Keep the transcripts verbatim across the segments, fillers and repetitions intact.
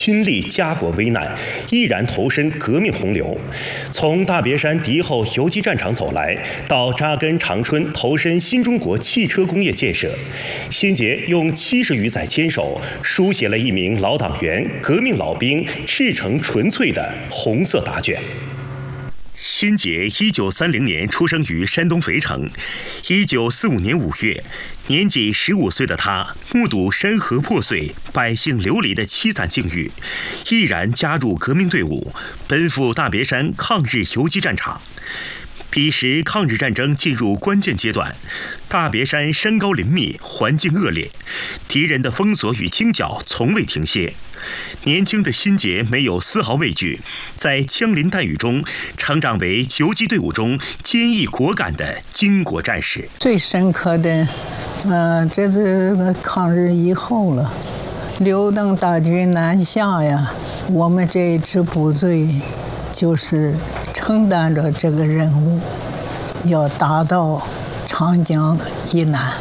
亲历家国危难，毅然投身革命洪流。从大别山敌后游击战场走来，到扎根长春，投身新中国汽车工业建设，辛杰用七十余载坚守，书写了一名老党员、革命老兵赤诚纯粹的红色答卷。辛杰一九三零年出生于山东肥城。一九四五年五月，年仅十五岁的他，目睹山河破碎、百姓流离的凄惨境遇，毅然加入革命队伍，奔赴大别山抗日游击战场。彼时抗日战争进入关键阶段，大别山山高林密，环境恶劣，敌人的封锁与清剿从未停歇。年轻的辛杰没有丝毫畏惧，在枪林弹雨中成长为游击队伍中坚毅果敢的巾帼战士。 最深刻的，呃，这是抗日以后了，刘邓大军南下呀，我们这一支部队就是承担着这个任务，要打到长江以南，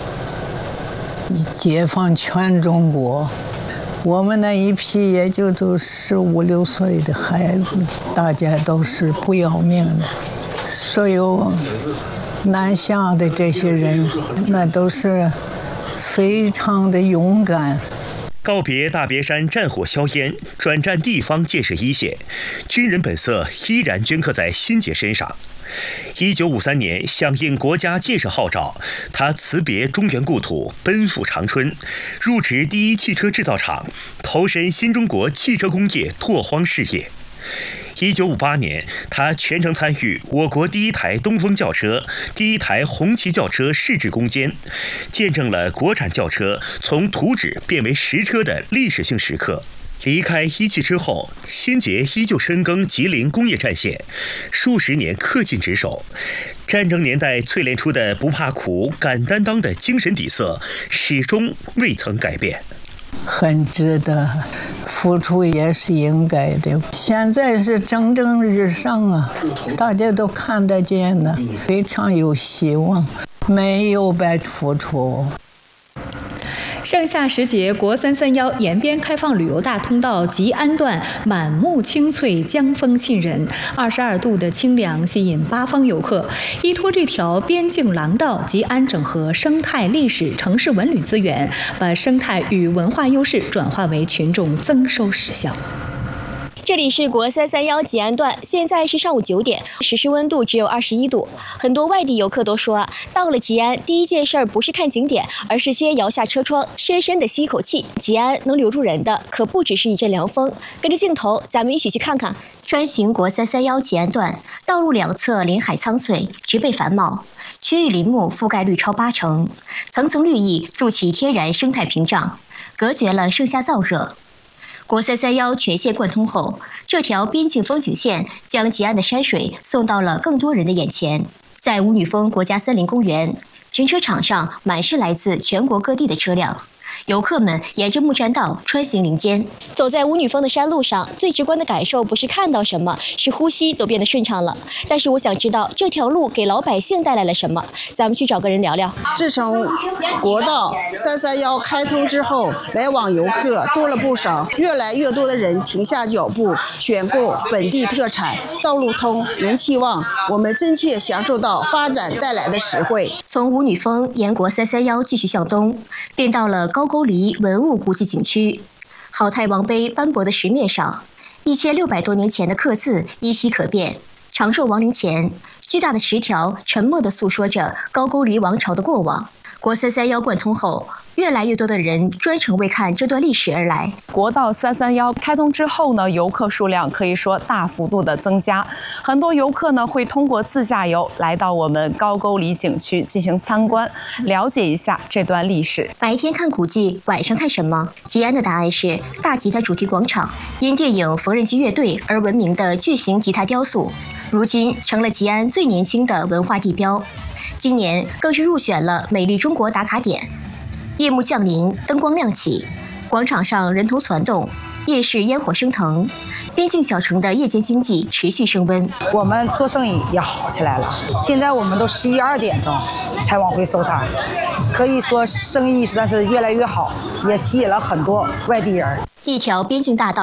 解放全中国。我们那一批也就都十五六岁的孩子，大家都是不要命的。所有南下的这些人，那都是非常的勇敢。 告别大别山战火硝烟，转战地方建设一线，军人本色依然镌刻在辛杰身上。一九五三年，响应国家建设号召，他辞别中原故土，奔赴长春，入职第一汽车制造厂，投身新中国汽车工业拓荒事业。一九五八年，他全程参与我国第一台东风轿车、第一台红旗轿车试制攻坚，见证了国产轿车从图纸变为实车的历史性时刻。离开一汽之后，辛杰依旧深耕吉林工业战线，数十年恪尽职守。战争年代淬炼出的不怕苦、敢担当的精神底色，始终未曾改变。 很值得，付出也是应该的。现在是蒸蒸日上啊，大家都看得见的，非常有希望，没有白付出。 盛夏时节，国三三幺沿边开放旅游大通道吉安段满目青翠，江风沁人，二十二度的清凉吸引八方游客。依托这条边境廊道，吉安整合生态、历史、城市文旅资源，把生态与文化优势转化为群众增收实效。 这里是国三三幺吉安段，现在是上午九点，实时温度只有二十一度。很多外地游客都说，到了吉安，第一件事儿不是看景点，而是先摇下车窗，深深的吸一口气。吉安能留住人的，可不只是一阵凉风。跟着镜头，咱们一起去看看。专行国三三幺吉安段，道路两侧林海苍翠，植被繁茂，区域林木覆盖率超八成，层层绿意筑起天然生态屏障，隔绝了盛夏燥热。国三三幺全线贯通后，这条边境风景线将吉安的山水送到了更多人的眼前。在五女峰国家森林公园，停车场上满是来自全国各地的车辆。游客们沿着木栈道穿行林间，走在五女峰的山路上，最直观的感受不是看到什么，是呼吸都变得顺畅了。但是我想知道这条路给老百姓带来了什么，咱们去找个人聊聊。 自从国道三三幺开通之后，来往游客多了不少，越来越多的人停下脚步，选购本地特产，道路通，人气旺，我们真切享受到发展带来的实惠。 从五女峰沿国三三幺继续向东，便到了高沟离文物古迹景区。好太王碑斑驳的石面上，一千六百多年前的刻字依稀可辨。长寿王陵前，巨大的石条沉默地诉说着高句丽王朝的过往。国三三幺贯通后，越来越多的人专程为看这段历史而来。 国道三三幺开通之后呢，游客数量可以说大幅度的增加。很多游客呢会通过自驾游来到我们高句丽景区进行参观，了解一下这段历史。 白天看古迹，晚上看什么？吉安的答案是大吉他主题广场，因电影《缝纫机乐队》而闻名的巨型吉他雕塑，如今成了吉安最年轻的文化地标。今年更是入选了美丽中国打卡点。夜幕降临，灯光亮起，广场上人头攒动，夜市烟火升腾，边境小城的夜间经济持续升温。 我们做生意也好起来了，现在我们都十一二点钟才往回收摊，可以说生意实在是越来越好，也吸引了很多外地人。 一条边境大道